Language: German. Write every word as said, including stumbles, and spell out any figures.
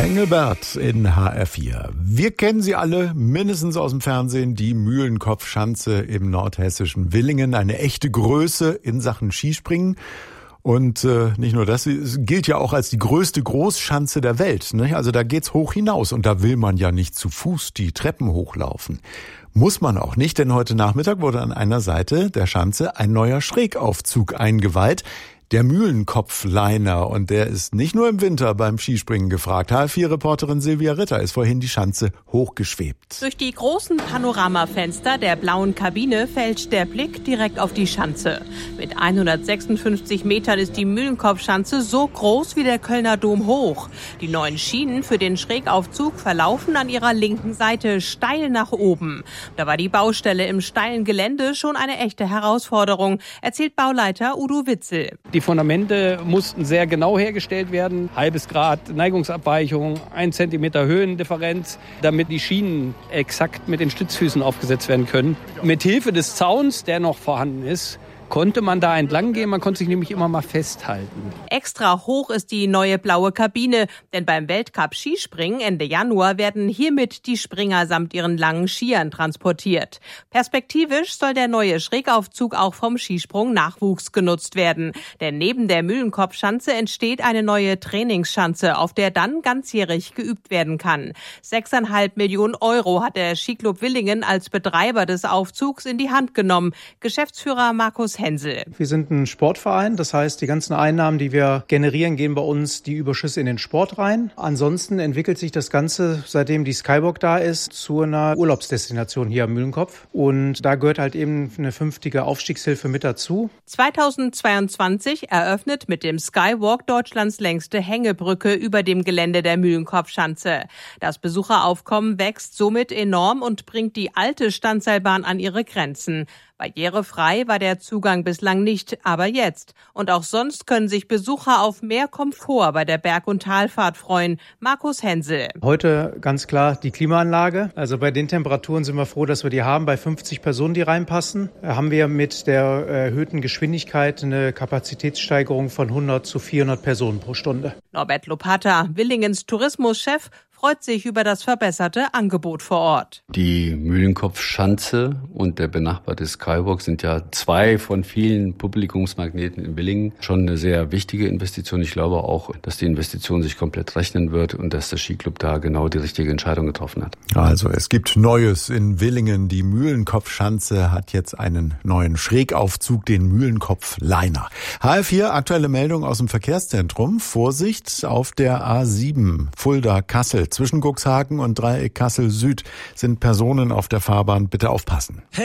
Engelbert in H R vier. Wir kennen sie alle mindestens aus dem Fernsehen, die Mühlenkopfschanze im nordhessischen Willingen. Eine echte Größe in Sachen Skispringen. Und äh, nicht nur das, es gilt ja auch als die größte Großschanze der Welt. Ne? Also da geht's hoch hinaus und da will man ja nicht zu Fuß die Treppen hochlaufen. Muss man auch nicht, denn heute Nachmittag wurde an einer Seite der Schanze ein neuer Schrägaufzug eingeweiht. Der Mühlenkopfliner, und der ist nicht nur im Winter beim Skispringen gefragt. H R vier-Reporterin Silvia Ritter ist vorhin die Schanze hochgeschwebt. Durch die großen Panoramafenster der blauen Kabine fällt der Blick direkt auf die Schanze. Mit hundertsechsundfünfzig Metern ist die Mühlenkopfschanze so groß wie der Kölner Dom hoch. Die neuen Schienen für den Schrägaufzug verlaufen an ihrer linken Seite steil nach oben. Da war die Baustelle im steilen Gelände schon eine echte Herausforderung, erzählt Bauleiter Udo Witzel. Die Fundamente mussten sehr genau hergestellt werden. Halbes Grad Neigungsabweichung, ein Zentimeter Höhendifferenz, damit die Schienen exakt mit den Stützfüßen aufgesetzt werden können. Mit Hilfe des Zauns, der noch vorhanden ist, konnte man da entlang gehen, man konnte sich nämlich immer mal festhalten. Extra hoch ist die neue blaue Kabine, denn beim Weltcup Skispringen Ende Januar werden hiermit die Springer samt ihren langen Skiern transportiert. Perspektivisch soll der neue Schrägaufzug auch vom Skisprung-Nachwuchs genutzt werden, denn neben der Mühlenkopfschanze entsteht eine neue Trainingsschanze, auf der dann ganzjährig geübt werden kann. Sechseinhalb Millionen Euro hat der Skiclub Willingen als Betreiber des Aufzugs in die Hand genommen. Geschäftsführer Markus Hensel. Wir sind ein Sportverein, das heißt, die ganzen Einnahmen, die wir generieren, gehen bei uns die Überschüsse in den Sport rein. Ansonsten entwickelt sich das Ganze, seitdem die Skybox da ist, zu einer Urlaubsdestination hier am Mühlenkopf. Und da gehört halt eben eine fünftige Aufstiegshilfe mit dazu. zweitausendzweiundzwanzig eröffnet mit dem Skywalk Deutschlands längste Hängebrücke über dem Gelände der Mühlenkopfschanze. Das Besucheraufkommen wächst somit enorm und bringt die alte Standseilbahn an ihre Grenzen. Barrierefrei war der Zugang bislang nicht, aber jetzt. Und auch sonst können sich Besucher auf mehr Komfort bei der Berg- und Talfahrt freuen. Markus Hensel. Heute ganz klar die Klimaanlage. Also bei den Temperaturen sind wir froh, dass wir die haben. Bei fünfzig Personen, die reinpassen, haben wir mit der erhöhten Geschwindigkeit eine Kapazitätssteigerung von hundert zu vierhundert Personen pro Stunde. Norbert Lopata, Willingens Tourismuschef, freut sich über das verbesserte Angebot vor Ort. Die Mühlenkopfschanze und der benachbarte Skywalk sind ja zwei von vielen Publikumsmagneten in Willingen. Schon eine sehr wichtige Investition. Ich glaube auch, dass die Investition sich komplett rechnen wird und dass der Skiclub da genau die richtige Entscheidung getroffen hat. Also es gibt Neues in Willingen. Die Mühlenkopfschanze hat jetzt einen neuen Schrägaufzug, den Mühlenkopfliner. H R vier, aktuelle Meldung aus dem Verkehrszentrum. Vorsicht auf der A sieben, Fulda-Kassel. Zwischen Cuxhaven und Dreieck Kassel Süd sind Personen auf der Fahrbahn. Bitte aufpassen.